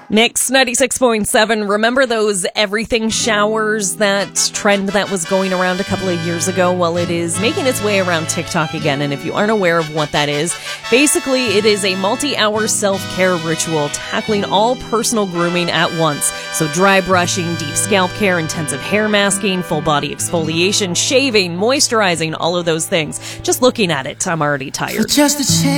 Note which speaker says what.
Speaker 1: Mix 96.7. Remember those everything showers, that trend that was going around a couple of years ago? Well, it is making its way around TikTok again. And if you aren't aware of what that is, basically it is a multi-hour self-care ritual tackling all personal grooming at once. So dry brushing, deep scalp care, intensive hair masking, full body exfoliation, shaving, moisturizing, all of those things. Just looking at it, I'm already tired.
Speaker 2: Just a